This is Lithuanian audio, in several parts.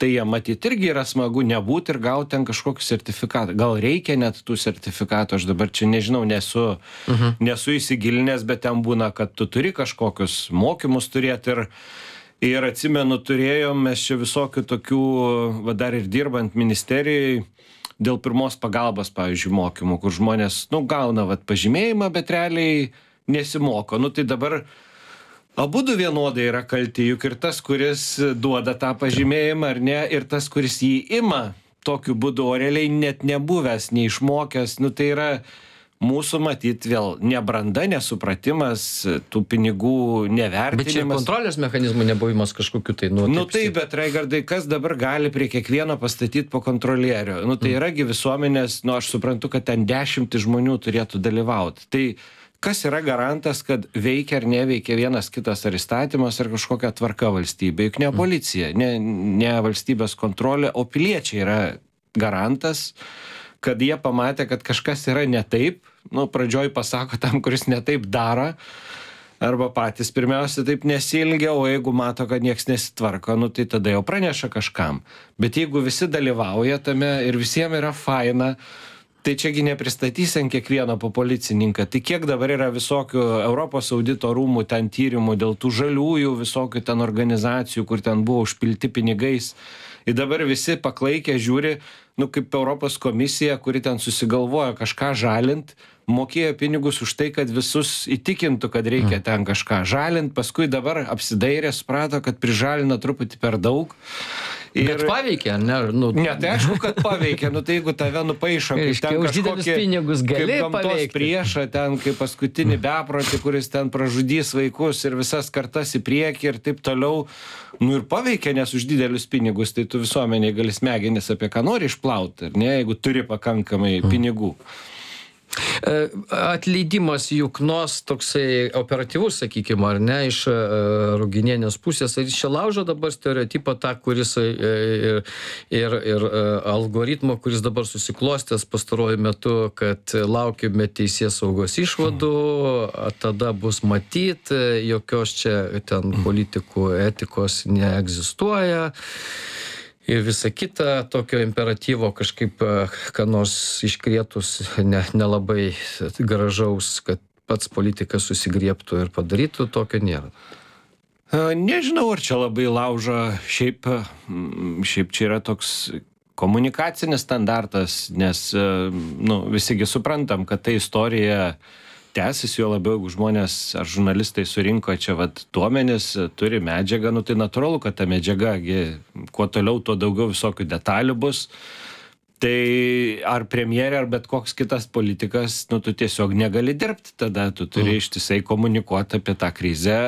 Tai jie matyt irgi yra smagu nebūti ir gauti ten kažkokį sertifikatą. Gal reikia net tų sertifikatų, aš dabar čia nežinau, nesu įsigilinęs, bet ten būna, kad tu turi kažkokius mokymus turėti ir atsimenu, turėjom mes čia visokių tokių, va dar ir dirbant ministerijai, dėl pirmos pagalbos, pavyzdžiui, mokymų, kur žmonės, gauna pažymėjimą, bet realiai nesimoko. Tai dabar abudu vienodai yra kalti, juk ir tas, kuris duoda tą pažymėjimą ar ne, ir tas, kuris jį ima tokiu būdu, o realiai net nebuvęs, neišmokęs, tai yra mūsų matyt vėl nebranda, nesupratimas, tų pinigų nevertinimas. Bet čia kontrolės mechanizmų nebuvimas kažkokiu tai. Taip, bet Raigardai, kas dabar gali prie kiekvieno pastatyti po kontrolierių? Tai yragi visuomenės, aš suprantu, kad ten 10 žmonių turėtų dalyvauti. Tai kas yra garantas, kad veikia ar neveikia vienas kitas ar įstatymas ar kažkokia tvarka valstybė? Juk ne policija, ne valstybės kontrolė, o piliečiai yra garantas, kad jie pamatė, kad kažkas yra ne taip, pradžioj pasako tam, kuris ne taip daro, arba patys pirmiausia taip nesiilgia, o jeigu mato, kad nieks nesitvarko, tai tada jau praneša kažkam. Bet jeigu visi dalyvauja tame ir visiems yra faina, tai čiagi nepristatys ant kiekvieno po policininką. Tai kiek dabar yra visokių Europos audito rūmų ten tyrimų dėl tų žaliųjų visokių ten organizacijų, kur ten buvo užpilti pinigais. Ir dabar visi paklaikę žiūri, kaip Europos komisija, kuri ten susigalvojo kažką žalint, mokėjo pinigus už tai, kad visus įtikintų, kad reikia ten kažką žalint, paskui dabar apsidairė, suprato, kad prižalina truputį per daug. Bet paveikia, ne? Ne, tai aišku, kad paveikia, tai jeigu tave nupaišo, kaip ten kažkokį pinigus gali gamtos priešą, ten kaip paskutinį beprotį, kuris ten pražudys vaikus ir visas kartas į priekį ir taip toliau, ir paveikia, nes už didelius pinigus, tai tu visuomeniai gali smegenis apie ką nori išplauti, ar ne, jeigu turi pakankamai pinigų. Atleidimas Juknos toksai operatyvus, sakykime, ar ne, iš Ruginienės pusės, ar jis čia laužo dabar stereotipą tą, kuris ir algoritmo, kuris dabar susiklostęs pastaruoju metu, kad laukime teisėsaugos išvadų, tada bus matyt, jokios čia ten politikų etikos neegzistuoja. Ir visa kita tokio imperatyvo kažkaip, ką nors iškrietus nelabai gražaus, kad pats politikas susigriebtų ir padarytų, tokio nėra. Nežinau, ar čia labai laužo, šiaip čia yra toks komunikacinis standartas, nes visigi suprantam, kad ta istorija tęsis, jo labiau, jeigu žmonės ar žurnalistai surinko čia duomenis, turi medžiagą, tai natūralu, kad ta medžiaga, kuo toliau, tuo daugiau visokių detalių bus. Tai ar premjerė, ar bet koks kitas politikas, tu tiesiog negali dirbti, tada tu turi ištisai komunikuoti apie tą krizę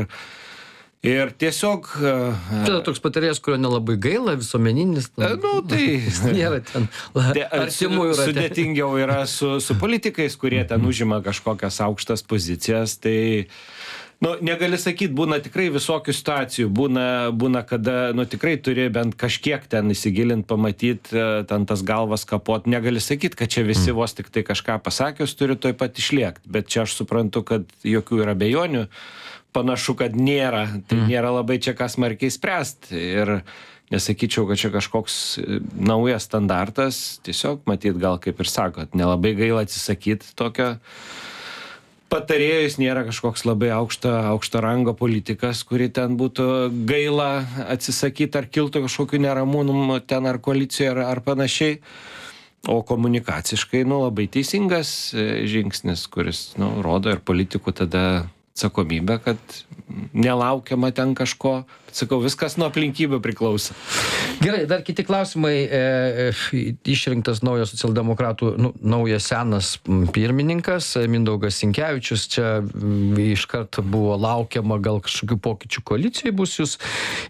ir tiesiog... Tada toks patarėjas, kurio nelabai gaila, visuomeninis. Tai... Nėra ten artimųjų rate. Sudėtingiau yra su politikais, kurie ten užima kažkokias aukštas pozicijas, tai... negali sakyti, būna tikrai visokių situacijų, būna kada, tikrai turi bent kažkiek ten įsigilinti, pamatyti, ten tas galvas kapot, negali sakyti, kad čia visi vos tik tai kažką pasakius turi toj pat išliekti, bet čia aš suprantu, kad jokių yra abejonių, panašu, kad nėra, tai nėra labai čia ką smarkiai spręsti ir nesakyčiau, kad čia kažkoks naujas standartas, tiesiog matyt, gal kaip ir sakot, nelabai gaila atsisakyti tokio patarėjo, jis nėra kažkoks labai aukšto rango politikas, kuri ten būtų gaila atsisakyti ar kiltų kažkokių neramūnų ten ar koalicijoje ar panašiai. O komunikaciškai labai teisingas žingsnis, kuris rodo ir politikų tada atsakomybę, kad nelaukiama ten kažko. Sakau, viskas nuo aplinkybių priklauso. Gerai, dar kiti klausimai. Išrinktas naujas socialdemokratų, naujas senas pirmininkas, Mindaugas Sinkevičius. Čia iškart buvo laukiama, gal kažkokių pokyčių koalicijai bus. Jūs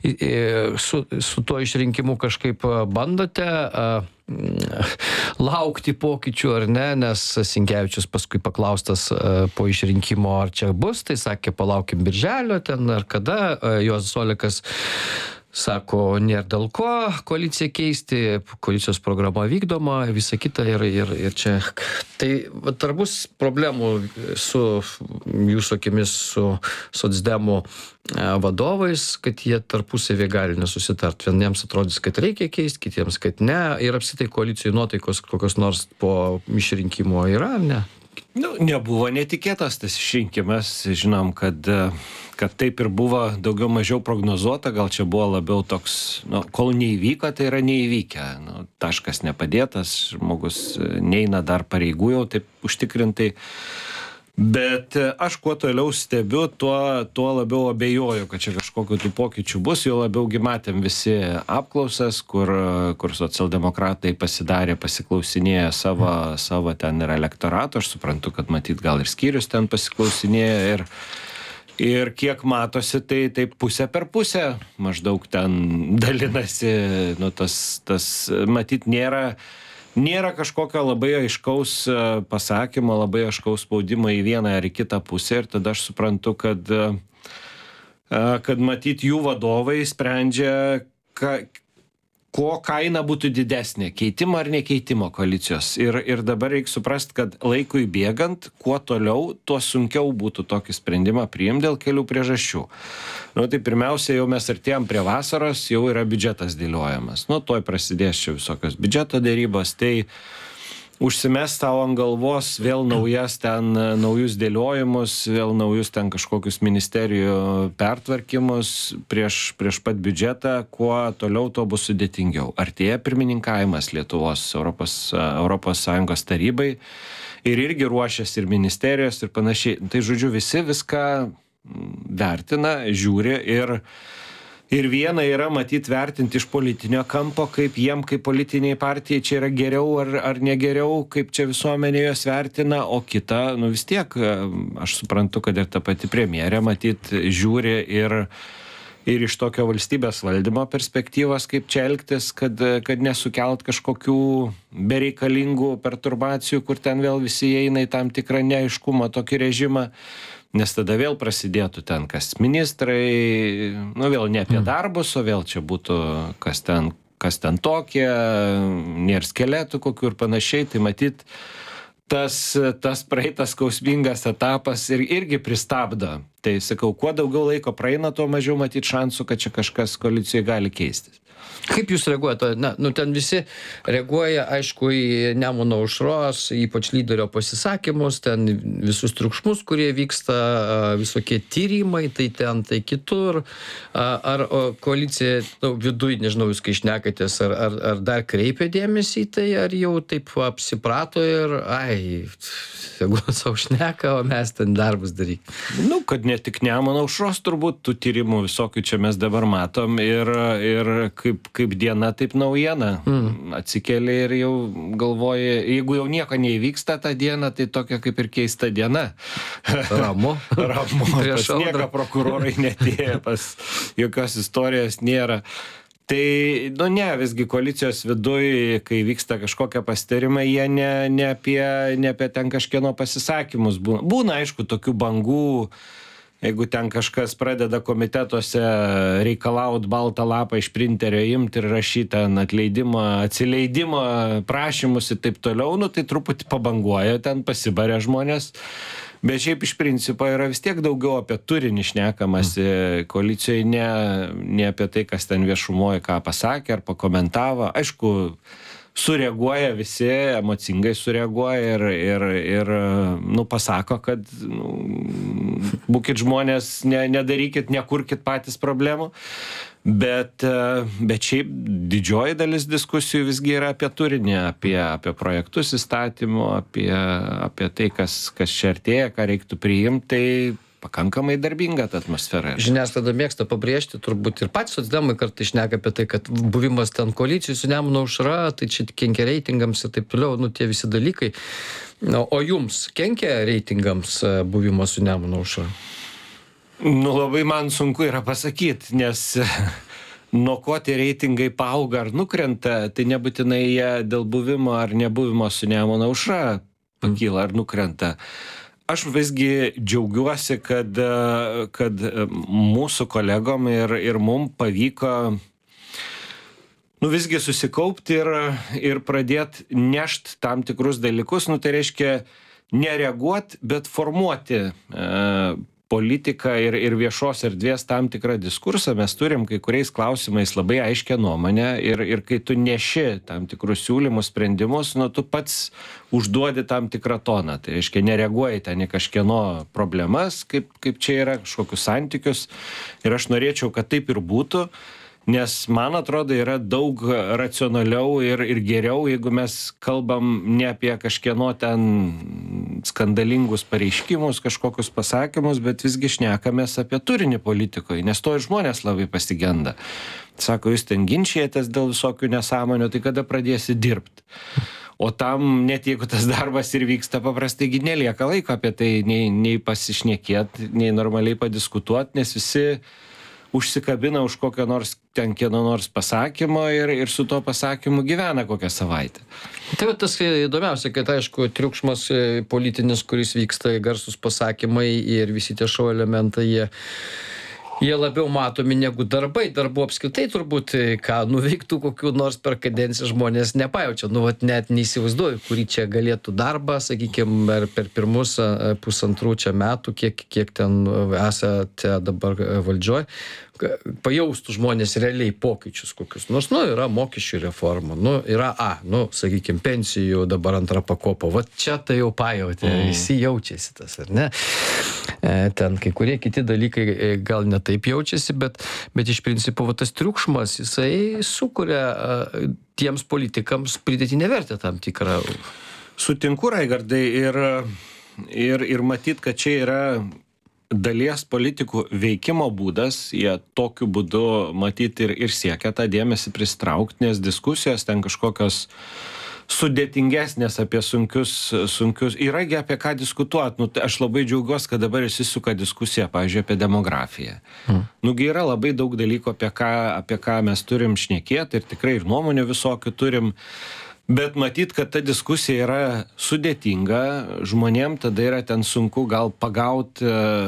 su tuo išrinkimu kažkaip bandote laukti pokyčių ar ne, nes Sinkevičius paskui paklaustas po išrinkimo, ar čia bus, tai sakė, palaukim birželio ten ar kada. Juozas Olekas sako, nėra dėl ko koaliciją keisti, koalicijos programa vykdoma, visa kita ir čia. Tai ar bus problemų su jūsų akimis, su socdemų vadovais, kad jie tarpusavį gali nesusitart. Vieniems atrodys, kad reikia keisti, kitiems, kad ne. Ir apsitai koalicijų nuotaikos kokios nors po išrinkimo yra, ar ne? Nebuvo netikėtas tas išrinkimas. Žinom, kad taip ir buvo daugiau mažiau prognozuota. Gal čia buvo labiau toks, kol neįvyko, tai yra neįvykę. Taškas nepadėtas, žmogus neina dar pareigų jau taip užtikrintai. Bet aš kuo toliau stebiu, tuo labiau abejoju, kad čia kažkokių tų pokyčių bus. Jau labiaugi matėm visi apklausas, kur socialdemokratai pasiklausinėja savo ten ir elektorato. Aš suprantu, kad matyt gal ir skyrius ten pasiklausinėja. Ir kiek matosi, tai pusę per pusę maždaug ten dalinasi. Tas matyt nėra kažkokio labai aiškaus pasakymo, labai aiškaus spaudimo į vieną ar į kitą pusę. Ir tada aš suprantu, kad matyt jų vadovai sprendžia, ko kaina būtų didesnė, keitimo ar nekeitimo koalicijos. Ir dabar reikia suprasti, kad laikui bėgant, kuo toliau, tuo sunkiau būtų tokį sprendimą priimti dėl kelių priežasčių. Tai pirmiausia, jau mes artėjom prie vasaros, jau yra biudžetas dėliojamas. Toj prasidės čia visokios biudžeto dėrybos, tai užsimes tau ant galvos vėl naujus dėliojimus, vėl naujus ten kažkokius ministerijų pertvarkymus prieš pat biudžetą, kuo toliau to bus sudėtingiau. Artėja pirmininkavimas Lietuvos Europos Sąjungos tarybai ir irgi ruošiasi ir ministerijos ir panašiai. Tai žodžiu, visi viską vertina, žiūri ir viena yra matyti vertinti iš politinio kampo, kaip jiem, kaip politiniai partijai čia yra geriau ar negeriau, kaip čia visuomenė jos vertina, o kita, vis tiek, aš suprantu, kad ir ta pati premjerė matyti žiūri ir iš tokio valstybės valdymo perspektyvos, kaip čia elgtis, kad nesukelt kažkokių bereikalingų perturbacijų, kur ten vėl visi eina į tam tikrą neaiškumą, tokį režimą. Nes tada vėl prasidėtų ten, kas ministrai, vėl ne apie darbus, o vėl čia būtų kas ten tokie, nėra skeletų kokių ir panašiai, tai matyt, tas praeitas skausmingas etapas irgi pristabdo. Tai sakau, kuo daugiau laiko praeina, tuo mažiau matyt šansų, kad čia kažkas koalicijoje gali keistis. Kaip jūs reaguojate? Ten visi reaguoja, aišku, į Nemuno aušros, ypač lyderio pasisakymus, ten visus triukšmus, kurie vyksta, visokie tyrimai, tai ten, tai kitur. Ar koalicija viduj, nežinau, jūs kai šnekatės, ar dar kreipia dėmesį į tai, ar jau taip apsiprato ir, jeigu savo šneka, o mes ten darbus daryk. Kad ne tik Nemuno aušros, turbūt tų tyrimų visokių čia mes dabar matom ir kaip diena, taip naujiena. Atsikeli ir jau galvoji, jeigu jau nieko neįvyksta tą dieną, tai tokia kaip ir keista diena. Ramu. Pas nieką prokurorai netėjo, pas jokios istorijos nėra. Tai, visgi koalicijos viduj, kai vyksta kažkokie pasitarimai, jie ne apie ten kažkieno pasisakymus būna. Būna, aišku, tokių bangų. Jeigu ten kažkas pradeda komitetuose reikalaut baltą lapą iš printerio imti ir rašyti ten atleidimą, atsileidimą, prašymus ir taip toliau, tai truputį pabanguoja, ten pasibarė žmonės. Bet šiaip iš principo yra vis tiek daugiau apie turinį šnekamasi koalicijoje, ne apie tai, kas ten viešumoje ką pasakė ar pakomentavo. Aišku, sureaguoja visi, emocingai sureaguoja ir pasako, kad būkit žmonės, nedarykit, nekurkit patys problemų. Bet šiaip didžioji dalis diskusijų visgi yra apie turinį, apie projektus įstatymų, apie tai, kas čia artėja, ką reiktų priimti. Tai pakankamai darbinga ta atmosfera. Žiniasklaida mėgsta pabrėžti, turbūt ir patys socdemai kartais šneka apie tai, kad buvimas ten koalicijų su Nemuno aušra, tai čia kenkia reitingams ir taip toliau, tie visi dalykai. O jums kenkia reitingams buvimas su Nemuno aušra? Labai man sunku yra pasakyti, nes nuo ko tie reitingai paauga ar nukrenta, tai nebūtinai jie dėl buvimo ar nebuvimo su Nemuno aušra pakyla ar nukrenta. Aš visgi džiaugiuosi, kad mūsų kolegom ir mum pavyko visgi susikaupti ir pradėti nešt tam tikrus dalykus, tai reiškia nereaguoti, bet formuoti politiką ir viešos erdvės tam tikrą diskursą. Mes turim kai kuriais klausimais labai aiškę nuomonę ir kai tu neši tam tikrus siūlymus, sprendimus, tu pats užduodi tam tikrą toną. Tai reiškia, nereaguoji ten į kažkieno problemas, kaip čia yra, kažkokius santykius. Ir aš norėčiau, kad taip ir būtų. Nes, man atrodo, yra daug racionaliau ir geriau, jeigu mes kalbam ne apie kažkieno ten skandalingus pareiškimus, kažkokius pasakymus, bet visgi šnekamės apie turinį politikoje, nes to ir žmonės labai pasigenda. Sako, jūs ten ginčijatės dėl visokių nesąmonių, tai kada pradėsi dirbti? O tam, net jeigu tas darbas ir vyksta, paprastai nelieka laiko apie tai nei pasišnekėti, nei normaliai padiskutuoti, nes visi užsikabina už kokio nors ten kieno nors pasakymo ir su tuo pasakymu gyvena kokią savaitę. Tai tas įdomiausia, kad aišku, triukšmas politinis, kuris vyksta, garsus pasakymai ir visi tie šou elementai, jie labiau matomi negu darbai. Darbų apskritai turbūt, ką nuveiktų kokių nors per kadenciją žmonės nepajaučia. Net neįsivaizduoju, kurį čia galėtų darbą, sakykime, per pirmus pusantrų čia metų, kiek ten esate dabar valdžioj, pajaustų žmonės realiai pokyčius kokius. Nors, yra mokesčių reforma, yra sakykime, pensijų dabar antra pakopa. Vat čia tai jau pajautė, visi jaučiasi tas, ar ne? Ten kai kurie kiti dalykai gal ne taip jaučiasi, bet iš principo tas triukšmas, jisai sukuria tiems politikams pridėtinę vertę tam tikrą. Sutinku, Raigardai, ir matyt, kad čia yra dalies politikų veikimo būdas, jie tokiu būdu matyti ir siekia tą dėmesį pristraukti, nes diskusijos ten kažkokios sudėtingesnės apie sunkius, yragi apie ką diskutuoti. Aš labai džiaugiuosi, kad dabar įsisuka diskusija, pavyzdžiui, apie demografiją. Yra labai daug dalykų, apie ką mes turim šnekėti ir tikrai ir nuomonių visokių turim. Bet matyt, kad ta diskusija yra sudėtinga, žmonėm tada yra ten sunku gal pagaut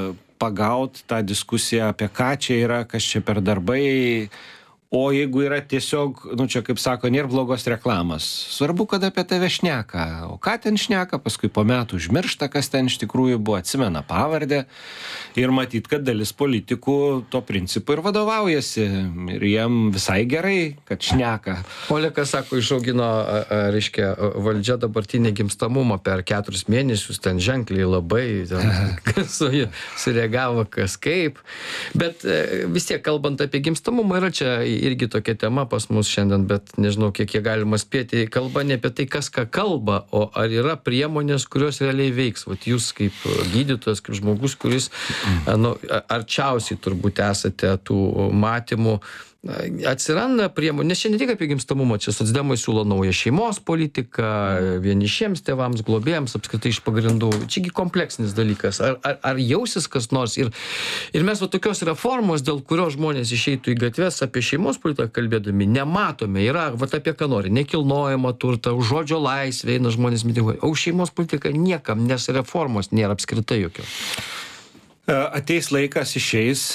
tą diskusiją, apie ką čia yra, kas čia per darbai. O jeigu yra tiesiog, čia kaip sako, nėra blogos reklamos. Svarbu, kad apie tave šneka. O ką ten šneka, paskui po metų užmiršta, kas ten iš tikrųjų buvo, atsimena pavardę. Ir matyt, kad dalis politikų to principu ir vadovaujasi. Ir jiem visai gerai, kad šneka. Olekas sako, išaugino, reiškia, valdžia dabartinį gimstamumą per 4 mėnesius, ten ženkliai labai, kas sureagavo, kas kaip. Bet vis tiek, kalbant apie gimstamumą, yra čia irgi tokia tema pas mus šiandien, bet nežinau, kiek jie galima spėti. Kalba ne apie tai, kas ką kalba, o ar yra priemonės, kurios realiai veiks. Vat jūs kaip gydytojas, kaip žmogus, kuris arčiausiai turbūt esate tų matymų. Atsiranda priemonė, nes čia ne tik apie gimstamumą, čia socdemai siūlo naują šeimos politiką, vienišiems tėvams, globėjams, apskritai iš pagrindų. Čiagi kompleksinis dalykas. Ar jausis kas nors? Ir mes tokios reformos, dėl kurio žmonės išeitų į gatves apie šeimos politiką kalbėdami, nematome. Yra, apie ką nori, nekilnojamą turtą, už žodžio laisvę eina žmonės mitinguoja. O už šeimos politiką niekam, nes reformos nėra apskritai jokio. Ateis laikas, išeis,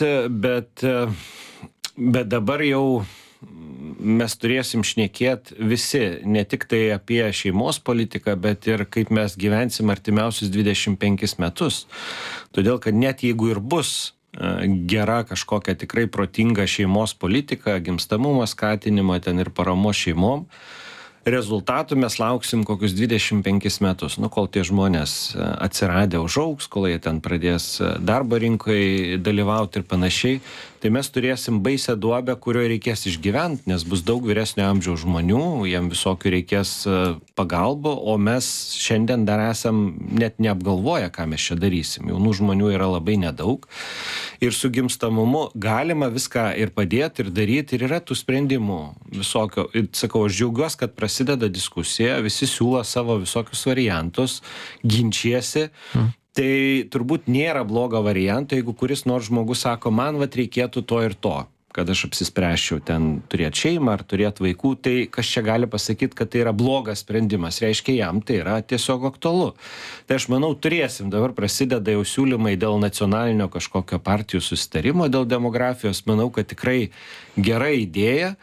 bet dabar jau mes turėsim šnekėti visi, ne tik tai apie šeimos politiką, bet ir kaip mes gyvensim artimiausius 25 metus. Todėl, kad net jeigu ir bus gera kažkokia tikrai protinga šeimos politika, gimstamumo skatinimo ten ir paramos šeimom, rezultatų mes lauksim kokius 25 metus, kol tie žmonės atsiradę užaugs, kol jie ten pradės darbo rinkoje dalyvauti ir panašiai, tai mes turėsim baisę duobę, kurioje reikės išgyventi, nes bus daug vyresnio amžiaus žmonių, jiem visokių reikės pagalbą, o mes šiandien dar esam net neapgalvoję, ką mes čia darysim. Jaunų žmonių yra labai nedaug ir su gimstamumu galima viską ir padėti, ir daryti, ir yra tų sprendimų visokio. Ir sakau, aš džiaugiuosi, kad prasideda diskusija, visi siūlo savo visokius variantus, ginčiasi. Tai turbūt nėra blogo varianto, jeigu kuris nors žmogus sako, man reikėtų to ir to, kad aš apsispręsčiau ten turėti šeimą ar turėti vaikų, tai kas čia gali pasakyti, kad tai yra blogas sprendimas, reiškia jam tai yra tiesiog aktualu. Tai aš manau, turėsim, dabar prasideda jau siūlymai dėl nacionalinio kažkokio partijų susitarimo, dėl demografijos, manau, kad tikrai gera idėja.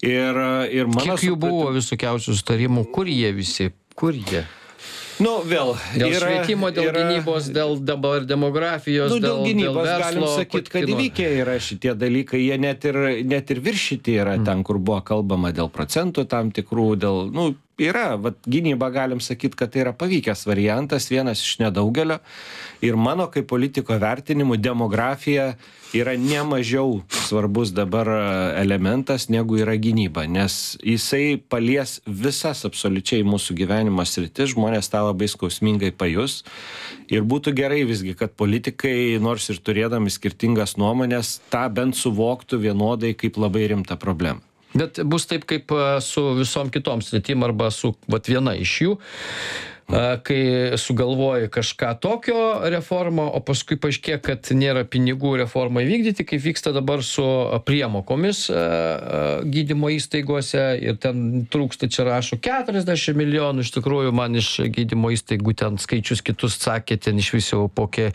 Ir mano Kiek jų buvo visokiausių sutarimų, kur jie visi, kur jie? Nu, vėl. Dėl švietimo, dėl gynybos, dėl dabar demografijos, dėl gynybos, verslo, galim sakyti, kad įvykę yra šitie dalykai, jie net ir viršyti yra ten, kur buvo kalbama dėl procentų tam tikrų, yra, gynyba galim sakyti, kad tai yra pavykęs variantas, vienas iš nedaugelio. Ir mano kaip politiko vertinimu demografija yra nemažiau svarbus dabar elementas, negu yra gynyba, nes jisai palies visas absoliučiai mūsų gyvenimo sritis, žmonės tą labai skausmingai pajus. Ir būtų gerai visgi, kad politikai, nors ir turėdami skirtingas nuomonės, tą bent suvoktų vienodai kaip labai rimtą problemą. Bet bus taip, kaip su visom kitom sritim arba su viena iš jų, kai sugalvoji kažką tokio reformą, o paskui paaiškėja, kad nėra pinigų reformai vykdyti, kaip vyksta dabar su priemokomis gydymo įstaigose ir ten trūksta, čia rašo 40 milijonų, iš tikrųjų man iš gydymo įstaigų ten skaičius kitus sakė, ten iš viso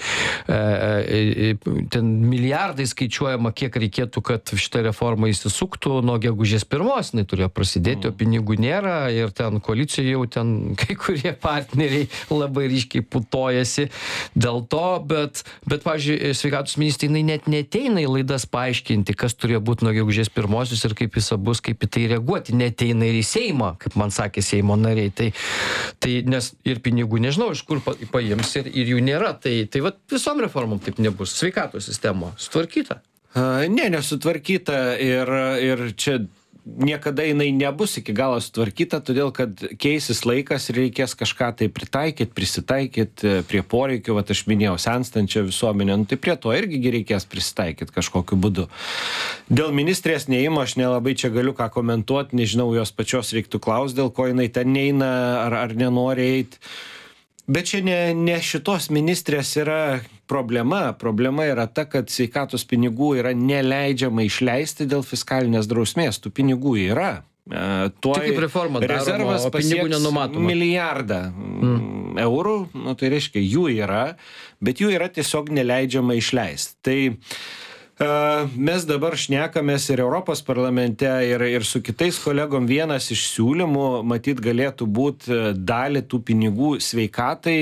ten milijardai skaičiuojama, kiek reikėtų, kad šitą reformą įsisuktų, nuo gegužės 1 jinai turėjo prasidėti, o pinigų nėra ir ten koalicijoje jau ten kai kurie partneriai labai ryškiai putojasi dėl to, bet pavyzdžiui, sveikatos ministrė, jinai net neteina į laidas paaiškinti, kas turėjo būti nuo gegužės 1 ir kaip visa bus, kaip į tai reaguoti, neteina ir į Seimą, kaip man sakė Seimo nariai, tai nes ir pinigų nežinau, iš kur paims ir jų nėra, tai visom reformom taip nebus. Sveikatos sistema sutvarkyta? Ne, nesutvarkyta ir čia niekada jinai nebus iki galo sutvarkyta, todėl kad keisis laikas ir reikės kažką tai pritaikyti, prisitaikyti prie poreikių, aš minėjau, senstančią visuomenę, tai prie to irgi reikės prisitaikyti kažkokiu būdu. Dėl ministrės neimo aš nelabai čia galiu ką komentuoti, nežinau, jos pačios reiktų klausti, dėl ko jinai ten neina ar nenori eiti. Bet čia ne šitos ministrės yra problema. Problema yra ta, kad sveikatos pinigų yra neleidžiama išleisti dėl fiskalinės drausmės. Tų pinigų yra. Tai kaip reforma daroma, o pinigų nenumatoma? Milijardą eurų, tai reiškia, jų yra, bet jų yra tiesiog neleidžiama išleisti. Tai mes dabar šnekamės ir Europos parlamente ir su kitais kolegom, vienas iš siūlymų, matyt, galėtų būti dalį tų pinigų sveikatai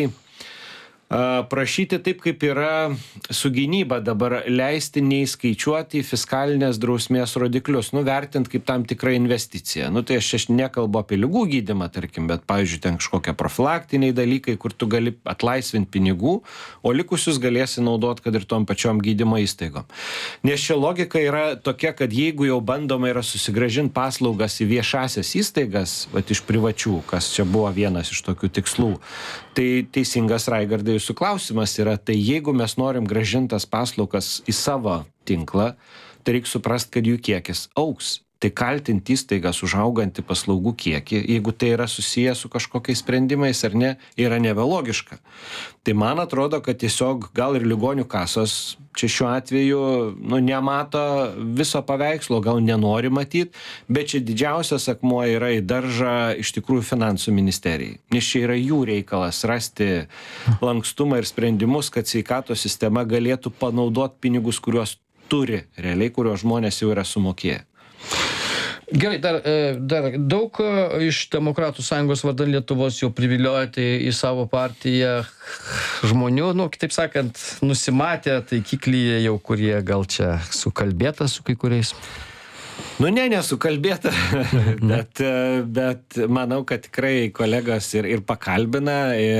prašyti taip, kaip yra su gynyba dabar, leisti neįskaičiuoti į fiskalinės drausmės rodiklius, vertint kaip tam tikrą investiciją. Tai aš nekalbu apie ligų gydymą, tarkim, bet, pavyzdžiui, ten kažkokie profilaktiniai dalykai, kur tu gali atlaisvinti pinigų, o likusius galėsi naudoti, kad ir tom pačiom gydymo įstaigom. Nes čia logika yra tokia, kad jeigu jau bandoma yra susigrąžinti paslaugas į viešasias įstaigas, iš privačių, kas čia buvo vienas iš tokių tikslų, tai teisingas, Raigardai, jūsų klausimas yra, tai jeigu mes norim grąžintas paslaugas į savo tinklą, tai reikia suprast, kad jų kiekis augs. Tai kaltinti įstaigas už augantį paslaugų kiekį, jeigu tai yra susiję su kažkokiais sprendimais ar ne, yra nebelogiška. Tai man atrodo, kad tiesiog gal ir ligonių kasos čia šiuo atveju nemato viso paveikslo, gal nenori matyti, bet čia didžiausias akmuo yra į daržą iš tikrųjų finansų ministerijai. Nes čia yra jų reikalas rasti lankstumą ir sprendimus, kad sveikatos sistema galėtų panaudoti pinigus, kuriuos turi realiai, kuriuos žmonės jau yra sumokėję. Gerai, dar daug iš Demokratų sąjungos vardan Lietuvos jau priviliojate į savo partiją žmonių, kitaip sakant, nusimatė taikiklyje jau, kurie gal čia sukalbėta su kai kuriais? Nesukalbėta, bet manau, kad tikrai kolegos ir pakalbina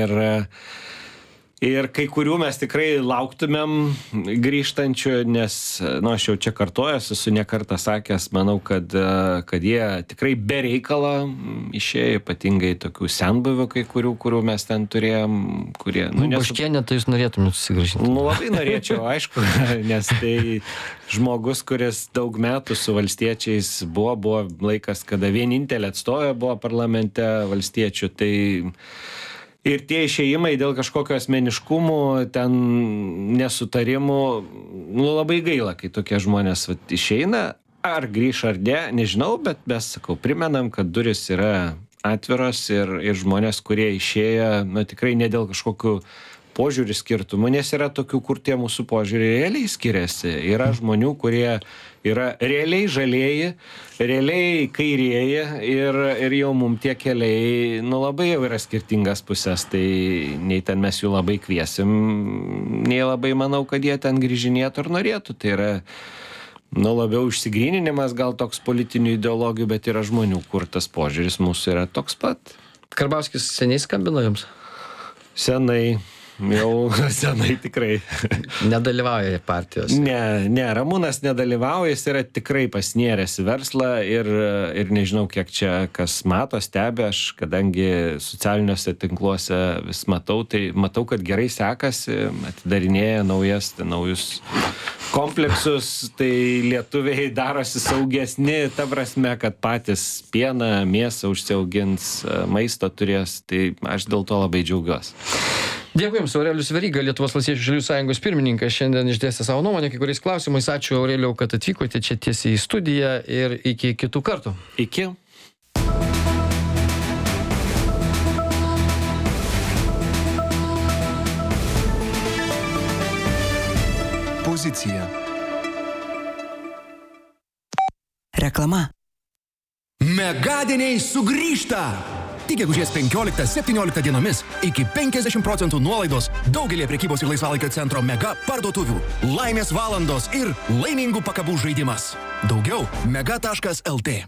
ir kai kurių mes tikrai lauktumėm grįžtančių, nes, aš jau čia kartojuosi, esu ne kartą sakęs, manau, kad jie tikrai be reikalo išėjo, ypatingai tokių senbuvių kai kurių mes ten turėjom, kurie... Baškienė, tai jūs norėtumėte susigrąžinti? Labai norėčiau, aišku, nes tai žmogus, kuris daug metų su valstiečiais buvo laikas, kada vienintelė atstovė buvo parlamente valstiečių, tai... Ir tie išėjimai dėl kažkokio asmeniškumų, ten nesutarimų, labai gaila, kai tokie žmonės išeina, ar grįš ar ne, nežinau, bet mes, primenam, kad duris yra atviros ir žmonės, kurie išėjo, tikrai ne dėl kažkokių požiūrių skirtumų, nes yra tokių, kur tie mūsų požiūriai realiai skiriasi. Yra žmonių, kurie yra realiai žalieji, realiai kairieji ir jau mums tie keliai, labai jau yra skirtingas pusės, tai nei ten mes jų labai kviesim, nei labai manau, kad jie ten grįžinėtų ir norėtų. Tai yra, labiau išsigryninimas gal toks politinių ideologijų, bet yra žmonių, kur tas požiūris mūsų yra toks pat. Karbauskis seniai skambino jums? Senai. Jau senai tikrai. Nedalyvauja partijos? Ne, Ramūnas nedalyvauja, jis yra tikrai pasinėręs į verslą ir nežinau, kiek čia kas mato, stebi, aš kadangi socialiniuose tinkluose vis matau, tai matau, kad gerai sekasi, atidarinėja naujus kompleksus, tai lietuviai darosi saugesni, ta prasme, kad patys pieną, mėsą užsiaugins, maisto turės, tai aš dėl to labai džiaugiuosi. Dėkui Jums, Aurelijus Veryga, Lietuvos valstiečių žaliųjų sąjungos pirmininkas, šiandien išdėstė savo nuomonę kai kuriais klausimais. Ačiū, Aurelijau, kad atvykote čia tiesiai į studiją ir iki kitų kartų. Iki. Pozicija. Reklama. Megadieniai sugrįžta! Tik gegužės 15-17 dienomis iki 50% nuolaidos daugelį prekybos ir laisvalaikio centro Mega parduotuvių. Laimės valandos ir laimingų pakabų žaidimas. Daugiau mega.lt.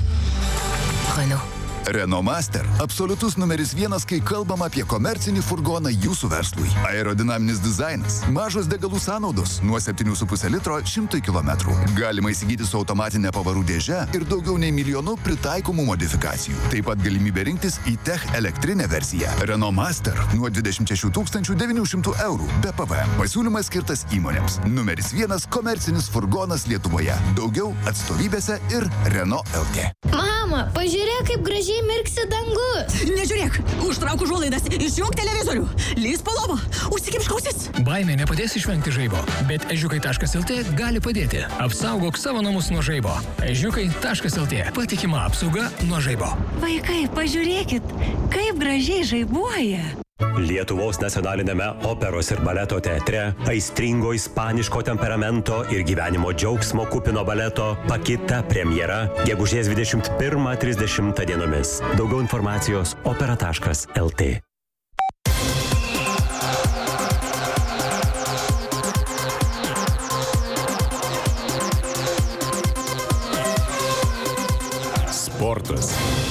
Renault Master – absoliutus numeris 1, kai kalbam apie komercinį furgoną jūsų verslui. Aerodinaminis dizainas, mažos degalų sąnaudos nuo 7,5 litro 100 km. Galima įsigyti su automatinė pavarų dėže ir daugiau nei 1 milijonų pritaikomų modifikacijų. Taip pat galimybė rinktis e-Tech elektrinę versiją. Renault Master nuo 26 900 eurų be PVM. Pasiūlymas skirtas įmonėms. Numeris 1 komercinis furgonas Lietuvoje. Daugiau atstovybėse ir Renault LT. Mama, pažiūrėk, kaip gražiai mirksi dangus. Nežiūrėk, užtrauk užuolaidas, išjunk televizorių, lįsk po lovą, užsikimšk ausis. Baimė nepadės išvengti žaibo, bet ežiukai.lt gali padėti. Apsaugok savo namus nuo žaibo. Ežiukai.lt. Patikima apsauga nuo žaibo. Vaikai, pažiūrėkit, kaip gražiai žaibuoja. Lietuvos nacionalinėme operos ir baleto teatre aistringo ispaniško temperamento ir gyvenimo džiaugsmo kupino baleto Pakita premjera gegužės 21-30 dienomis. Daugiau informacijos opera.lt. Sportas.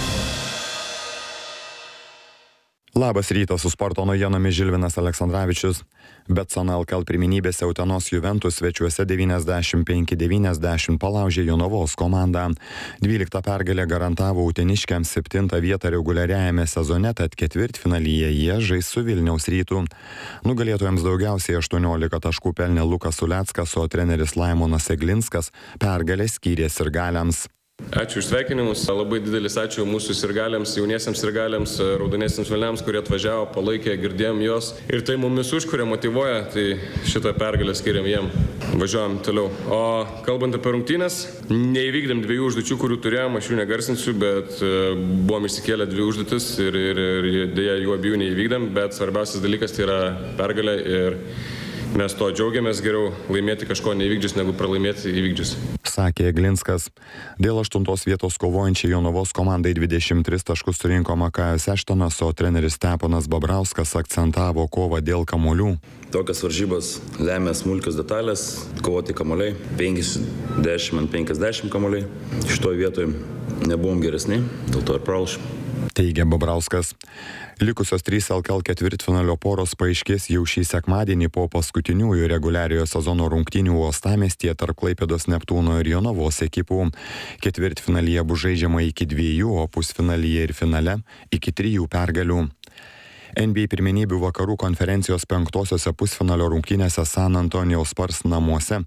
Labas rytas, su sporto naujienomis Žilvinas Aleksandravičius. Betson LKL pirmenybėse Utenos Juventus svečiuose 95-90 palaužė Jonavos komandą. 12 pergalę garantavo uteniškiams 7 vietą reguliariajame sezone, tad ketvirtfinalyje jie žais su Vilniaus Rytu. Nugalėtojams daugiausiai 18 taškų pelnė Lukas Uleckas, o treneris Laimonas Eglinskas pergalę skyrė sirgaliams. Ačiū už sveikinimus, labai didelis ačiū mūsų sirgaliams, jauniesiams sirgaliams, raudoniesiams velniams, kurie atvažiavo, palaikė, girdėjom juos ir tai mumis užkuria, motyvuoja, tai šitą pergalę skiriam jiem, važiuojam toliau. O kalbant apie rungtynes, neįvykdėm 2 užduočių, kurių turėjom, aš jų negarsinsiu, bet buvom išsikėlę 2 užduotis ir dėja jų abiejų neįvykdėm, bet svarbiausias dalykas tai yra pergalė ir mes to džiaugiamės, geriau laimėti kažko neįvykdžius, negu pralaimėti įvykdžius. Sakė Eglinskas. Dėl 8 vietos kovojančiai Jonavos komandai 23 taškus surinko Makajus Eštonas, o treneris Steponas Babrauskas akcentavo kovą dėl kamuolių. Tokias varžybas lemia smulkios detalės, kovoti kamuoliai, 50-50 kamuoliai. Šitoje vietoje nebuvom geresni, dėl to ir pralašėm. Teigia Babrauskas. Likusios 3 LKL ketvirtfinalio poros paaiškės jau šį sekmadienį po paskutiniųjų reguliariojo sezono rungtynių uostamiestyje tarp Klaipėdos Neptūno ir Jonavos ekipų. Ketvirtfinalyje bus žaidžiama iki 2, o pusfinalyje ir finale iki 3 pergalių. NBA pirmenybių vakarų konferencijos 5-osiose pusfinalio rungtynėse San Antonijaus Spurs namuose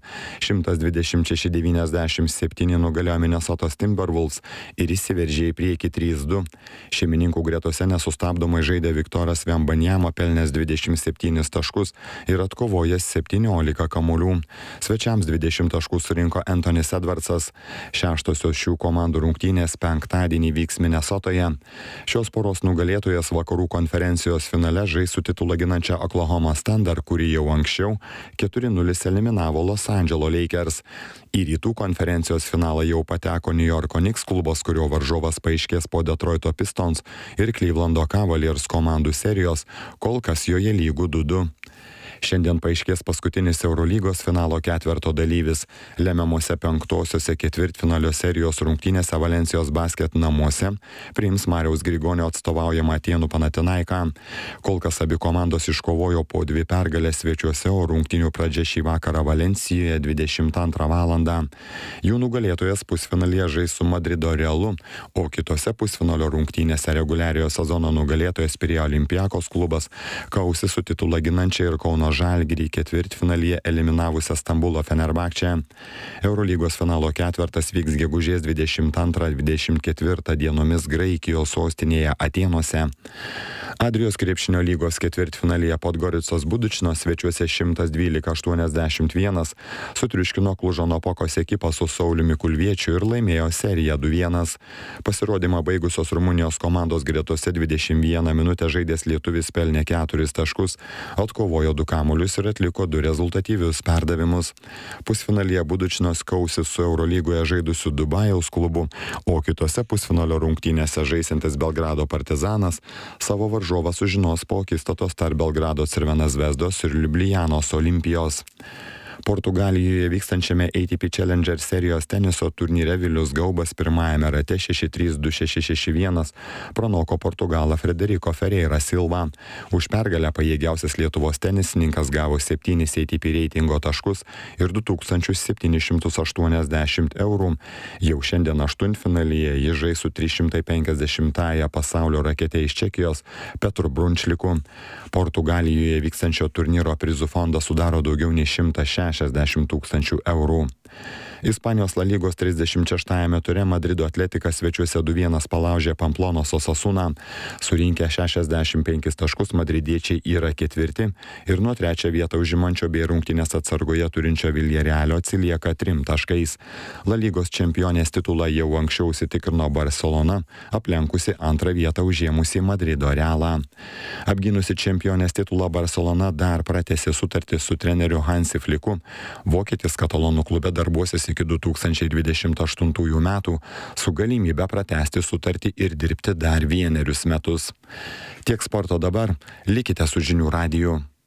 126-97 nugalėjo Minnesotos Timberwolves ir įsiveržė į priekį 3-2. Šeimininkų gretose nesustabdomai žaidė Viktoras Wembanyama, pelnęs 27 taškus ir atkovojęs 17 kamuolių. Svečiams 20 taškų surinko Anthony's Edwardsas. 6-osios šių komandų rungtynės penktadienį vyks Minnesotoje. Šios poros nugalėtojas vakarų konferencijos lygos finale žais su titulą ginančia Oklahoma Thunder, kuri jau anksčiau 4-0 eliminavo Los Angeles Lakers. Į rytų konferencijos finalą jau pateko New Yorko Knicks klubas, kurio varžovas paaiškės po Detroito Pistons ir Clevelando Cavaliers komandų serijos, kol kas joje lygų 2-2. Šiandien paaiškės paskutinis Eurolygos finalo ketverto dalyvis. Lemiamuose 5-osiose ketvirtfinalio serijos rungtynėse Valensijos Basket namuose priims Mariaus Grigonio atstovaujamą Atėnų Panatinaiką. Kol kas abi komandos iškovojo po 2 pergalės svečiuose, o rungtynių pradžia šį vakarą Valencijoje 22 valandą. Jų nugalėtojas pusfinalyje žais su Madrido Realu, o kitose pusfinalio rungtynėse reguliariojo sezono nugalėtojas Pirėjo Olympiakos klubas kausis su titulą ginančia ir Kauno Žalgirį ketvirtfinalyje eliminavusią Stambulo Fenerbahčę. Eurolygos finalo ketvertas vyks gegužės 22-24 dienomis Graikijos sostinėje Atėnuose. Adrijos krepšinio lygos ketvirtfinalyje Podgoricos Budučino svečiuose 112-81 sutriuškino Klužo Nopokos ekipą su Sauliumi Kulviečiu ir laimėjo seriją 2-1. Pasirodymą baigusios Rumunijos komandos gretose 21 minutę žaidęs lietuvis pelnė 4 taškus, atkovojo 2 kamuolius ir atliko 2 rezultatyvius perdavimus. Pusfinalyje Budučinos kausis su Eurolygoje žaidusiu Dubajaus klubu, o kitose pusfinalio rungtynėse žaisintis Belgrado Partizanas savo varžovą sužinos po akistatos tarp Belgrado Crvena Zvezdos ir Liublianos Olimpijos. Portugalijoje vykstančiame ATP Challenger serijos teniso turnyre Vilius Gaubas pirmajame rate 6-3-2-6-6-1 pranoko Portugalą Frederico Ferreira Silva. Už pergalę pajėgiausias Lietuvos tenisininkas gavo 7 ATP reitingo taškus ir 2780 eurų. Jau šiandien aštuntfinalyje jis žais su 350-ąją pasaulio rakete iš Čekijos Petru Brunčliku. Portugalijoje vykstančio turnyro prizų fondą sudaro daugiau nei 160 tūkstančių eurų. Ispanijos La Lygos 36-ame ture Madrido Atletikas svečiuose 2-1 palaužė Pamplonos Osasuną. Surinkę 65 taškus madridiečiai yra ketvirti ir nuo 3 vietą užimančio bei rungtynės atsargoje turinčio Villarrealio atsilieka 3 taškais. La Lygos čempionės titulą jau anksčiau užsitikrino Barcelona, aplenkusi 2 vietą užėmusi Madrido Realą. Apgynusi čempionės titulą Barcelona dar pratęsė sutartį su treneriu Hansi Flicku. Vokietis katalonų klube darbuosis iki 2028 metų su galimybė pratęsti sutartį ir dirbti dar 1 metus. Tiek sporto dabar, likite su žinių radiju.